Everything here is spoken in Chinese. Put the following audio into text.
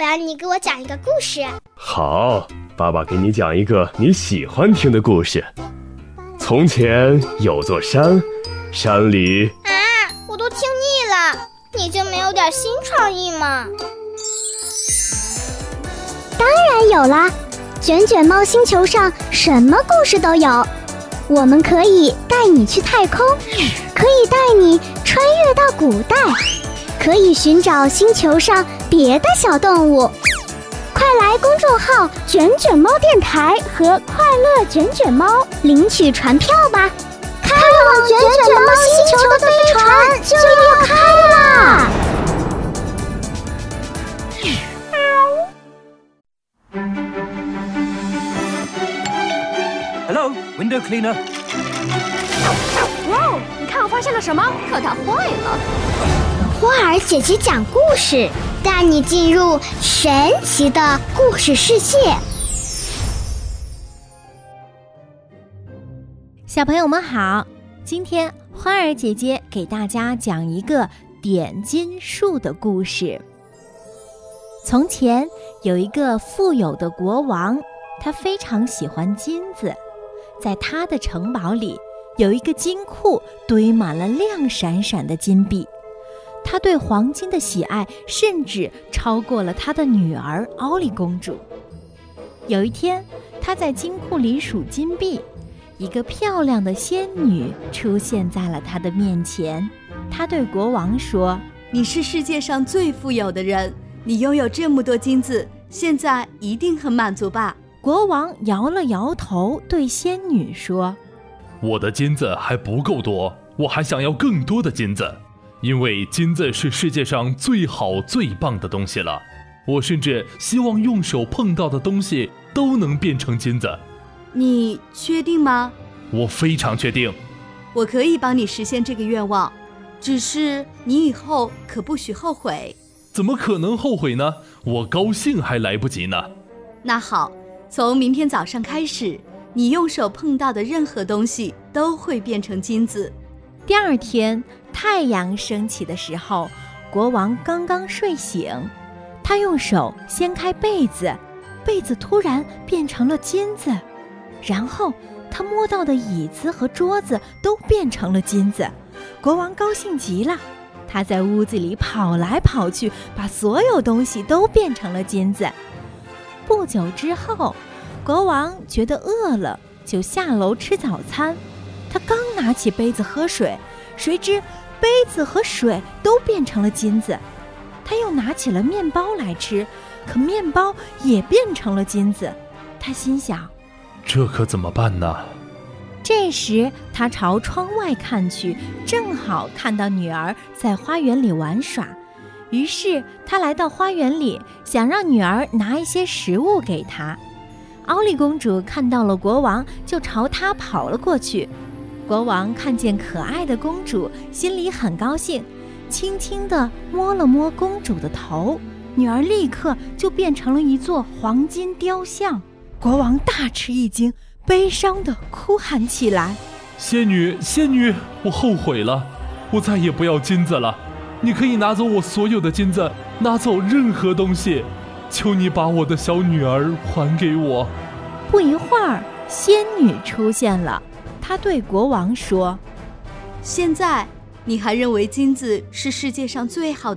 来，你给我讲一个故事。 好，爸爸给你讲一个你喜欢听的故事。从前有座山，山里…… 我都听腻了，你就没有点新创意吗？ 当然有啦，卷卷猫星球上什么故事都有。我们可以带你去太空，可以带你穿越到古代，可以寻找星球上别的小动物。快来公众号卷卷猫电台和快乐卷卷猫领取船票吧，开往卷卷猫星球的飞船就要开啦 ！Hello, window cleaner. 哇哦，你看我发现了什么？可它坏了。 花儿姐姐讲故事，带你进入神奇的故事世界。 小朋友们好，今天花儿姐姐给大家讲一个点金树的故事。从前有一个富有的国王，他非常喜欢金子，在他的城堡里有一个金库，堆满了亮闪闪的金币。他对黄金的喜爱甚至超过了他的女儿奥利公主。有一天，他在金库里数金币，一个漂亮的仙女出现在了他的面前。他对国王说：“ 你是世界上最富有的人，你拥有这么多金子，现在一定很满足吧？” 国王摇了摇头，对仙女说：“ 我的金子还不够多，我还想要更多的金子。因为金子是世界上最好最棒的东西了，我甚至希望用手碰到的东西都能变成金子。” 你确定吗？ 我非常确定。 我可以帮你实现这个愿望，只是你以后可不许后悔。 怎么可能后悔呢？我高兴还来不及呢。 那好，从明天早上开始，你用手碰到的任何东西都会变成金子。 第二天太阳升起的时候，国王刚刚睡醒，他用手掀开被子，被子突然变成了金子，然后他摸到的椅子和桌子都变成了金子。国王高兴极了，他在屋子里跑来跑去，把所有东西都变成了金子。不久之后，国王觉得饿了，就下楼吃早餐。他刚拿起杯子喝水，谁知杯子和水都变成了金子。他又拿起了面包来吃，可面包也变成了金子。他心想， 这可怎么办呢？ 这时他朝窗外看去，正好看到女儿在花园里玩耍。于是他来到花园里，想让女儿拿一些食物给他。奥利公主看到了国王，就朝他跑了过去。国王看见可爱的公主，心里很高兴，轻轻地摸了摸公主的头，女儿立刻就变成了一座黄金雕像。国王大吃一惊，悲伤地哭喊起来：“ 仙女，仙女，我后悔了，我再也不要金子了。你可以拿走我所有的金子，拿走任何东西，求你把我的小女儿还给我。” 不一会儿，仙女出现了。他对国王说：“ 现在你还认为金子是世界上最好的